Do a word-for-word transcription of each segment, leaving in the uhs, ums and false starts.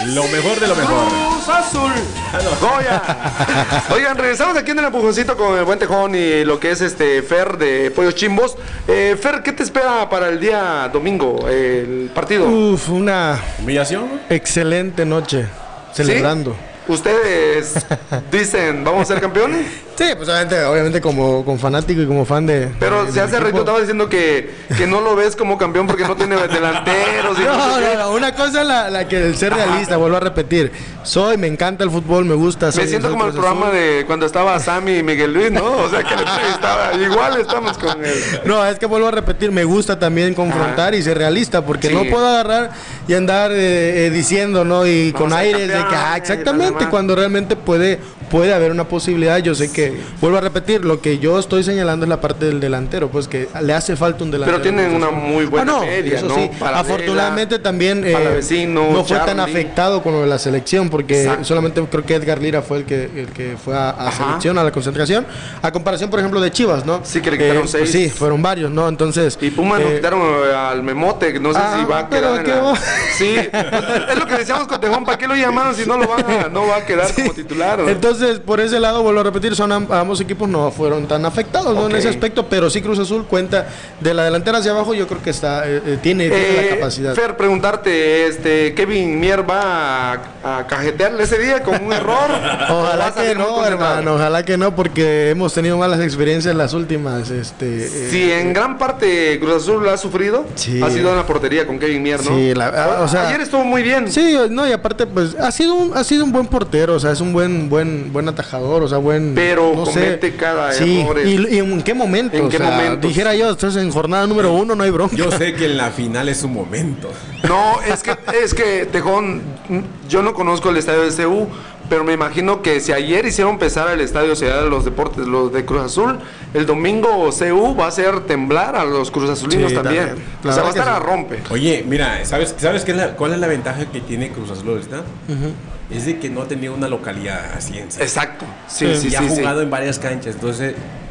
Lo mejor de lo mejor. Cruz Azul. Goya. Oigan, regresamos aquí en el empujoncito con el buen Tejón y lo que es este Fer de Pollos Chimbos. Eh, Fer, ¿qué te espera para el día domingo, eh, el partido? Uf, una ¿Humillación? excelente noche, celebrando. ¿Sí? ¿Ustedes dicen, vamos a ser campeones? Sí, pues obviamente, obviamente como, como fanático y como fan de... Pero de, se hace rico, estaba diciendo que, que no lo ves como campeón porque no tiene delanteros. Y no, no, sé no, no, una cosa es la, la que el ser realista, Ajá. vuelvo a repetir. Soy, me encanta el fútbol, me gusta. Soy, me siento soy como el programa Azul. De cuando estaba Sammy y Miguel Luis, ¿no? O sea, que le entrevistaba. Igual estamos con él. No, es que vuelvo a repetir, me gusta también confrontar Ajá. y ser realista, porque sí. no puedo agarrar y andar eh, eh, diciendo, ¿no? Y Vamos con aires de que, ah, exactamente, cuando realmente puede... puede haber una posibilidad. Yo sé que, sí. vuelvo a repetir, lo que yo estoy señalando es la parte del delantero, pues que le hace falta un delantero. Pero tienen una muy buena ah, no, media, eso ¿no? Sí. Afortunadamente también eh, vecino, no fue Charlie. tan afectado con lo de la selección, porque Exacto. solamente creo que Edgar Lira fue el que, el que fue a, a selección, a la concentración, a comparación, por ejemplo, de Chivas, ¿no? Sí, que le quitaron eh, seis. Pues sí, fueron varios, ¿no? Entonces... Y Pumas eh, nos quitaron al Memote, no sé ah, si va a quedar en la... Sí, es lo que decíamos con Tejón, ¿para qué lo llamaron si no lo van a, no va a quedar sí. como titular? ¿no? Entonces, por ese lado, vuelvo a repetir, son ambos equipos no fueron tan afectados ¿no? okay. en ese aspecto, pero sí Cruz Azul cuenta de la delantera hacia abajo, yo creo que está eh, tiene, tiene eh, la capacidad. Fer, preguntarte, este Kevin Mier va a, a cajetearle ese día con un error. Ojalá que no, hermano, ojalá que no, porque hemos tenido malas experiencias en las últimas. Este, sí, eh, en gran parte Cruz Azul lo ha sufrido, sí. ha sido en la portería con Kevin Mier, ¿no? Sí, la, o sea, ayer estuvo muy bien. Sí, no, y aparte, pues, ha sido un, ha sido un buen portero, o sea, es un buen, buen, buen atajador, o sea, buen. Pero no comete sé. cada sí. error. ¿Y, ¿Y en qué momento? ¿En qué o sea, momento? Dijera yo, estás en jornada número uno, no hay bronca. Yo sé que en la final es su momento. No, es que, es que, Tejón, yo no conozco el estadio de C U, pero me imagino que si ayer hicieron empezar el estadio Ciudad de los Deportes, los de Cruz Azul, el domingo C U va a hacer temblar a los Cruz Azulinos sí, también. también. O sea, va a estar sí. a rompe. Oye, mira, ¿sabes, ¿sabes qué es la, cuál es la ventaja que tiene Cruz Azul ahorita? Uh-huh. Es de que no ha tenido una localidad así en sí. Exacto. Sí, sí, y sí, ha sí, jugado sí. en varias canchas, entonces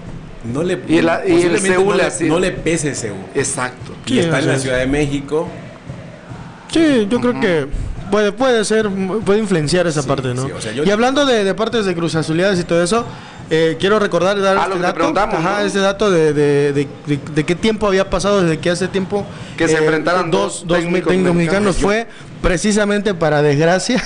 no le y, la, y el C U no, le, le, no le pese C U. Exacto. Y sí, está en la Ciudad de México. Sí, yo uh-huh. creo que puede puede ser puede influenciar esa sí, parte, ¿no? Sí, o sea, y hablando de, de partes de Cruz Azuliadas y todo eso, eh, quiero recordar dar ah, este dato, ajá, ¿no? Ese dato de de, de, de de qué tiempo había pasado desde que hace tiempo que eh, se enfrentaron dos dos técnicos mexicanos, mexicanos fue precisamente para desgracia.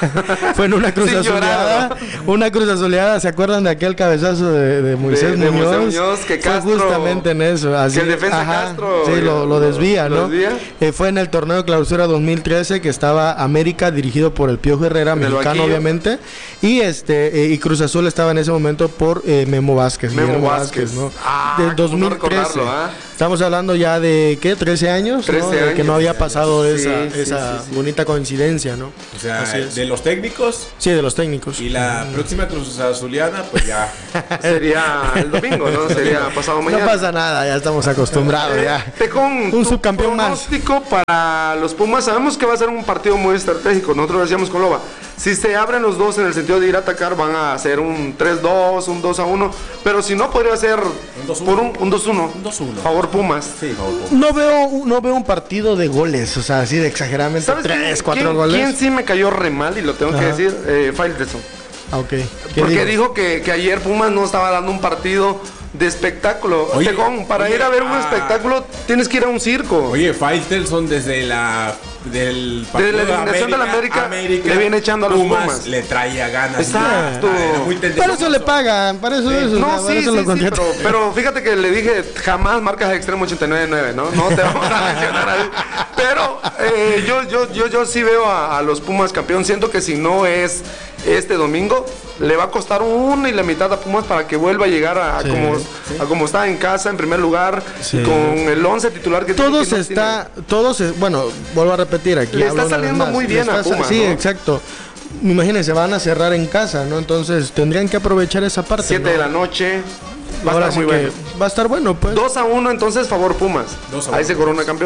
Fue en una cruz sí, azuleada, una cruz azuleada, ¿se acuerdan de aquel cabezazo de, de Moisés de, Muñoz? De Moisés Muñoz, que Castro, fue justamente en eso, así, que el defensa ajá, Castro, sí, lo, lo desvía, lo ¿no? Desvía. Eh, fue en el torneo de clausura dos mil trece que estaba América dirigido por el Piojo Herrera, mexicano obviamente, y este eh, y Cruz Azul estaba en ese momento por eh, Memo Vázquez, Memo Vázquez, Vázquez, ¿no? Ah, del dos mil trece. No ¿eh? Estamos hablando ya de, ¿qué? trece años, trece ¿no? años, De que no había pasado sí, esa, sí, esa sí, sí, bonita coincidencia, ¿no? O sea, de los técnicos. Sí, de los técnicos. Y la mm. próxima Cruz Azuliana, pues ya. Sería el domingo, ¿no? Sería pasado mañana. No pasa nada, ya estamos acostumbrados, eh, ya. Tejón, un subcampeón más. Pronóstico para los Pumas. Sabemos que va a ser un partido muy estratégico. Nosotros decíamos con Loba. Si se abren los dos en el sentido de ir a atacar, van a hacer un tres dos, un dos a uno. Pero si no, podría ser un por un, un dos uno. Un dos uno. Favor Pumas. Sí, favor Pumas. No veo, no veo un partido de goles, o sea, así de exageradamente tres, cuatro goles. ¿Quién sí me cayó re mal? Y lo tengo Ajá. que decir, eh, Faitelson. Ah, ok. Porque dijo, dijo que, que ayer Pumas no estaba dando un partido de espectáculo. Oye, Tejón, para oye, ir a ver un ah, espectáculo tienes que ir a un circo. Oye, Faitelson desde la del desde la eliminación de la América, América le viene echando a los Pumas, Pumas. Le traía ganas. Exacto. Para eso le pagan, para eso, sí. eso no, para sí, eso sí, lo sí, pero, pero fíjate que le dije jamás marcas de extremo ochenta y nueve nueve, ¿no? No te vamos a mencionar ahí. Pero eh, yo, yo, yo, yo sí veo a, a los Pumas campeón. Siento que si no es este domingo, le va a costar una y la mitad a Pumas para que vuelva a llegar a, sí, como, sí. a como está en casa, en primer lugar, sí. con el once titular que todos tiene. Que no está, tiene. Todos, es, bueno, vuelvo a repetir aquí. Le está saliendo muy bien está, a Pumas. Sí, ¿no? exacto. Imagínense, van a cerrar en casa, ¿no? Entonces tendrían que aprovechar esa parte. siete ¿no? de la noche. Va Ahora a estar sí muy bueno. Va a estar bueno, pues. dos a uno, entonces, favor Pumas. Ahí se corona campeón.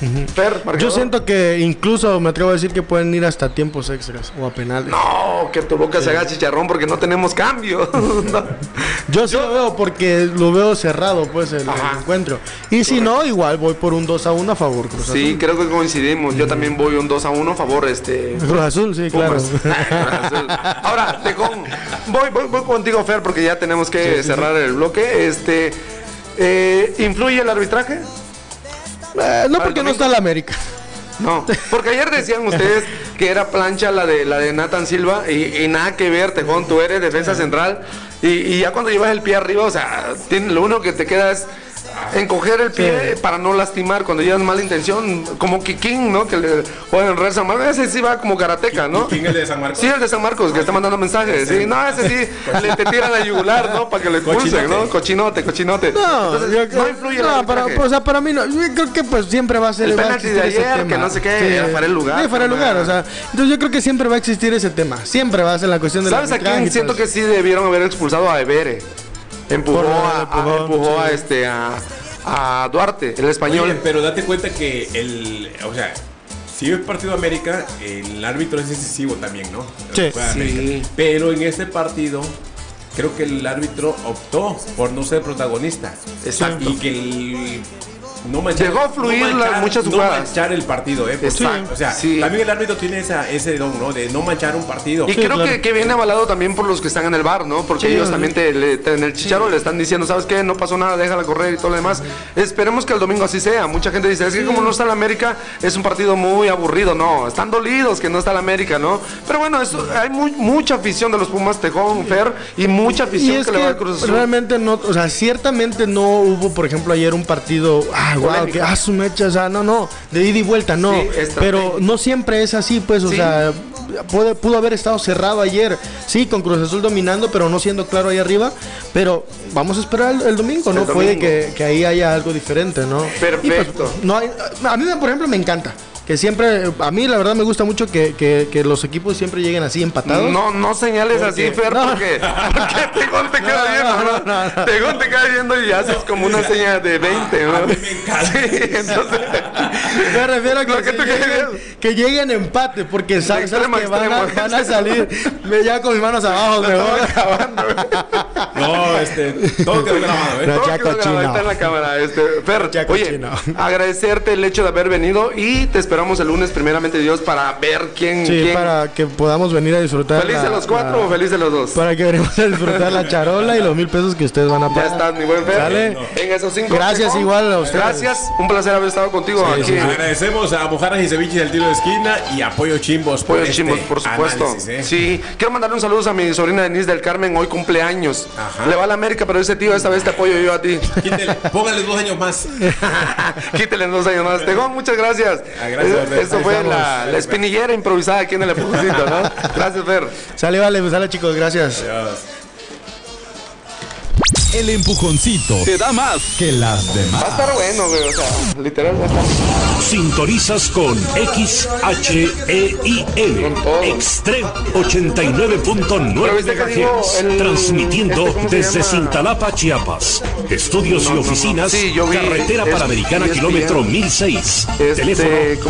Uh-huh. Fer, yo siento que incluso me atrevo a decir que pueden ir hasta tiempos extras o a penales. No, que tu boca sí. se haga chicharrón porque no tenemos cambio. No. Yo sí yo... lo veo porque lo veo cerrado, pues, el, el encuentro. Y Correcto. Si no, igual voy por un dos a uno a favor, Cruz Azul. Sí, creo que coincidimos. Yo también voy un dos a uno a favor, este... Cruz Azul, sí, Pumas. Claro. Cruz Azul. Ahora, Tejón, voy, voy, voy contigo, Fer, porque ya tenemos que sí, cerrar sí. el bloque. Este, eh, ¿influye el arbitraje? Eh, no, porque no está en la América. No, porque ayer decían ustedes que era plancha la de la de Nathan Silva y, y nada que ver, Tejón, tú eres defensa central y, y ya cuando llevas el pie arriba, o sea, tiene, lo único que te queda es encoger el pie sí. para no lastimar cuando llevas mala intención, como Kikín, ¿no? Que le juega en el Real San Marcos, ese sí va como karateca, ¿no? ¿Kikín el de San Marcos? Sí, el de San Marcos, que está mandando mensajes, sí, no, ese sí, le te tiran la yugular, ¿no? Para que lo expulsen, ¿no? Cochinote, cochinote. No, Entonces, yo, no influye no, para, o sea, para mí no, yo creo que pues siempre va a ser el penalti de ayer, que no sé qué, sí, fuera el lugar. Sí, fuera el lugar, o sea, entonces yo creo que siempre va a existir ese tema, siempre va a ser la cuestión de la ¿sabes a quién? Siento que sí debieron haber expulsado a Evere. Empujó a, a, empujó a este a a Duarte, el español. Oye, pero date cuenta que el, o sea, si es partido de América, el árbitro es decisivo también, ¿no? Sí. sí. Pero en este partido creo que el árbitro optó por no ser protagonista. Exacto. Y que el no manchar, llegó a fluir no manchar, las muchas jugadas. No manchar el partido, ¿eh? Exacto. O sea, sí. también el árbitro tiene esa, ese don, ¿no? De no manchar un partido. Y sí, creo claro. que, que viene avalado también por los que están en el bar, ¿no? Porque sí, ellos sí. también te, le, te, en el chicharro sí. le están diciendo, ¿sabes qué? No pasó nada, déjala correr y todo lo demás. Esperemos que el domingo así sea. Mucha gente dice, es que sí. como no está la América, es un partido muy aburrido. No, están dolidos que no está la América, ¿no? Pero bueno, eso, hay muy, mucha afición de los Pumas, Tejón, Fer, y mucha afición y que, que le va al Cruz Azul. Realmente no, o sea, ciertamente no hubo, por ejemplo, ayer un partido, ah, wow, que ah, su mecha, o sea, no, no, de ida y vuelta, no, sí, pero no siempre es así, pues, o sí. sea, puede, pudo haber estado cerrado ayer, sí, con Cruz Azul dominando, pero no siendo claro ahí arriba, pero vamos a esperar el, el domingo, ¿no? El puede domingo. Que, que ahí haya algo diferente, ¿no? Perfecto. Pues, no hay, a mí, por ejemplo, me encanta. Que siempre, a mí la verdad me gusta mucho que, que, que los equipos siempre lleguen así empatados. No, no señales así, Fer, no. porque, porque Tejón te queda no, viendo, ¿no? no, no, no. Tejón te queda viendo y haces como una señal de veinte, ¿no? A mí me encanta. Sí, entonces, me refiero a que, que, que, lleguen, que lleguen empate, porque sabes, sabes que van a, van a salir me ya con mis manos abajo, me voy acabando. No, este, todo quedó grabado, ¿eh? No, todo quedó grabado, está en la cámara, este, Fer, oye, agradecerte el hecho de haber venido y te esperamos el lunes, primeramente Dios, para ver quién... Sí, quién... para que podamos venir a disfrutar. ¿Feliz la, de los cuatro la... o feliz de los dos? Para que venimos a disfrutar la charola y los mil pesos que ustedes van a pagar. Ya estás, mi buen Fer. ¿Sale? No. En esos cinco. Gracias igual a ustedes. Gracias, un placer haber estado contigo sí, aquí. Sí. Agradecemos a Mojarras y Ceviches del Tiro de Esquina y Apoyo Chimbos. Apoyo este Chimbos, por supuesto. Análisis, ¿eh? Sí, quiero mandarle un saludo a mi sobrina Denise del Carmen, hoy cumpleaños. Ajá. Le va a la América, pero ese tío, esta vez te apoyo yo a ti. Quítele, póngale dos años más. Quítele dos años más. Tejón, muchas gracias. Ah, gracias Esto fue la, la espinillera improvisada aquí en el Empujoncito, ¿no? Gracias, Fer. Sale, vale, sale, chicos, gracias. Adiós. El Empujoncito te da más que las demás. Va a estar bueno, güey, o sea, literal va a estar. Sintonizas con X H E I L Extreme ochenta y nueve punto nueve megahertz, transmitiendo este, desde Cintalapa, Chiapas. Estudios no, y oficinas, no, no. Sí, vi, carretera este, Panamericana, kilómetro mil seis. Este, teléfono